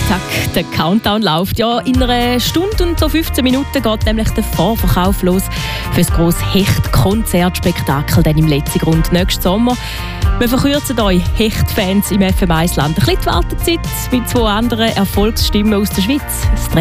Zack, der Countdown läuft. Ja, in einer Stunde und so 15 Minuten geht nämlich der Vorverkauf los für das grosse Hecht-Konzertspektakel dann im Letzigrund nächsten Sommer. Wir verkürzen euch Hecht-Fans im FM1-Land ein bisschen die Wartezeit mit 2 anderen Erfolgsstimmen aus der Schweiz.